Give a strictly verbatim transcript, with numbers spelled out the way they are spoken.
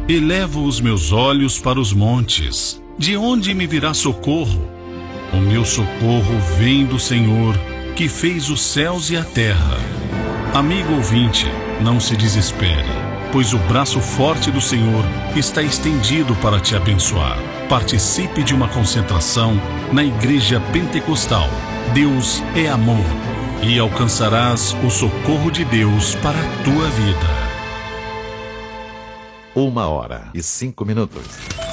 Elevo os meus olhos para os montes. De onde me virá socorro? O meu socorro vem do Senhor, que fez os céus e a terra. Amigo ouvinte, não se desespere, pois o braço forte do Senhor está estendido para te abençoar. Participe de uma concentração na Igreja Pentecostal. Deus é amor, e alcançarás o socorro de Deus para a tua vida. Uma hora e cinco minutos.